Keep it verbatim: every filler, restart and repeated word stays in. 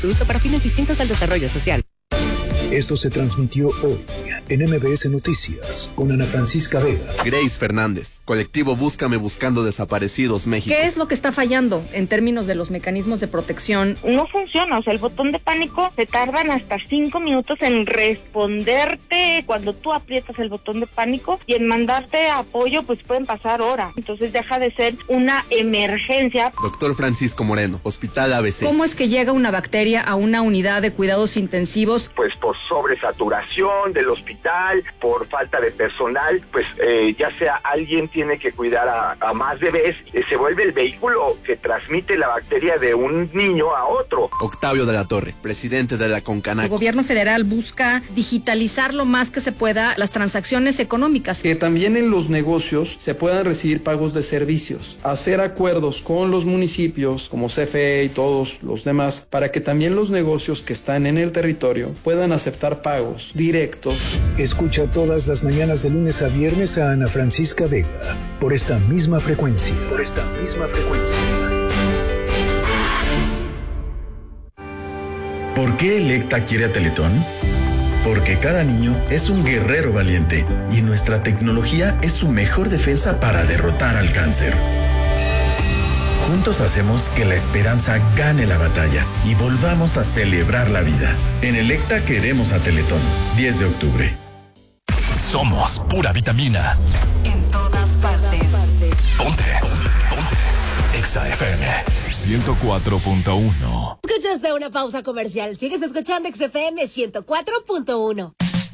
Su uso para fines distintos al desarrollo social. Esto se transmitió hoy en M B S Noticias con Ana Francisca Vega. Grace Fernández, colectivo Búscame Buscando Desaparecidos México. ¿Qué es lo que está fallando en términos de los mecanismos de protección? No funciona, o sea, el botón de pánico se tardan hasta cinco minutos en responderte cuando tú aprietas el botón de pánico y en mandarte apoyo pues pueden pasar horas. Entonces deja de ser una emergencia. Doctor Francisco Moreno, Hospital A B C. ¿Cómo es que llega una bacteria a una unidad de cuidados intensivos? Pues por sobresaturación del hospital, por falta de personal, pues eh, ya sea alguien tiene que cuidar a, a más bebés, eh, se vuelve el vehículo que transmite la bacteria de un niño a otro. Octavio de la Torre, presidente de la Concanaco. El gobierno federal busca digitalizar lo más que se pueda las transacciones económicas. Que también en los negocios se puedan recibir pagos de servicios, hacer acuerdos con los municipios como C F E y todos los demás, para que también los negocios que están en el territorio puedan aceptar pagos directos. Escucha todas las mañanas de lunes a viernes a Ana Francisca Vega por esta misma frecuencia. Por esta misma frecuencia. ¿Por qué Electa quiere a Teletón? Porque cada niño es un guerrero valiente y nuestra tecnología es su mejor defensa para derrotar al cáncer. Juntos hacemos que la esperanza gane la batalla y volvamos a celebrar la vida. En Electa queremos a Teletón. diez de octubre. Somos pura vitamina. En todas partes. Ponte. Ponte. Exa F M ciento cuatro punto uno. Escuchas de una pausa comercial. Sigues escuchando X F M ciento cuatro punto uno.